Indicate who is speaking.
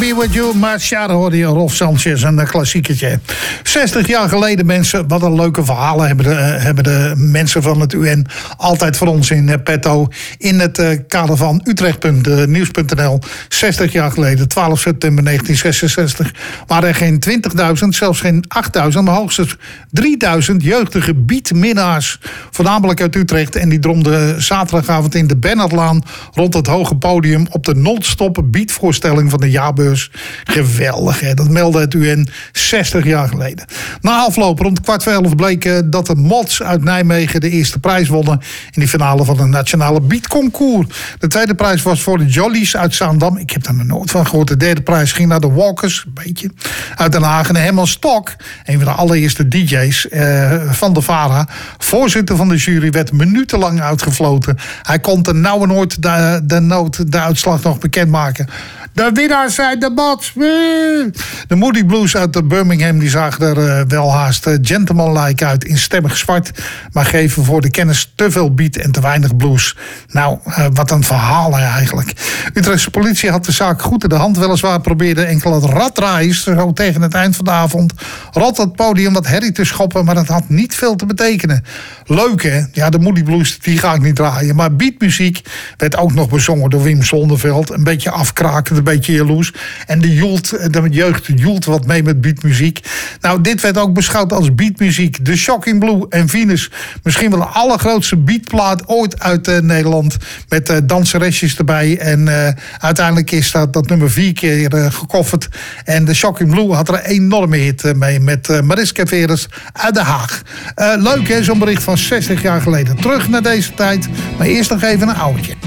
Speaker 1: Be With You. Maar ja, dan hoorde je Rolf Sanchez, een klassiekertje. 60 jaar geleden, mensen, wat een leuke verhalen hebben de mensen van het UN altijd voor ons in petto. In het kader van Utrecht.nieuws.nl. 60 jaar geleden, 12 september 1966, waren er geen 20.000, zelfs geen 8.000, maar hoogstens 3.000 jeugdige beatminnaars. Voornamelijk uit Utrecht. En die dromden zaterdagavond in de Bernhardlaan rond het hoge podium op de non-stop beatvoorstelling van de jaarbeurs. Geweldig, hè? Dat meldde het UN 60 jaar geleden. Na afloop rond 11:15 bleek dat de Mods uit Nijmegen de eerste prijs wonnen in die finale van het nationale beatconcours. De tweede prijs was voor de Jollies uit Zaandam. Ik heb daar nog nooit van gehoord. De derde prijs ging naar de Walkers, een beetje, uit Den Haag. En Herman Stok, een van de allereerste DJ's van de VARA, voorzitter van de jury, werd minutenlang uitgefloten. Hij kon ternauwernood de uitslag nog bekendmaken. De winnaars zijn de Mods. De Moody Blues uit Birmingham die zagen er wel haast gentlemanlike uit in stemmig zwart, maar geven voor de kennis te veel beat en te weinig blues. Nou, wat een verhaal eigenlijk. Utrechtse politie had de zaak goed in de hand. Weliswaar probeerde enkele raddraaiers zo tegen het eind van de avond rond het podium wat herrie te schoppen, maar dat had niet veel te betekenen. Leuk, hè? Ja, de Moody Blues die ga ik niet draaien, maar beatmuziek werd ook nog bezongen door Wim Zonneveld. Een beetje afkrakend, een beetje jaloers. En de jeugd joelt wat mee met beatmuziek. Nou, dit werd ook beschouwd als beatmuziek. The Shocking Blue en Venus. Misschien wel de allergrootste beatplaat ooit uit Nederland. Met danseresjes erbij. En uiteindelijk is dat nummer 4 keer gekofferd. En The Shocking Blue had er een enorme hit mee. Met Mariska Veres uit Den Haag. Leuk, hè? Zo'n bericht van 60 jaar geleden. Terug naar deze tijd. Maar eerst nog even een oudje.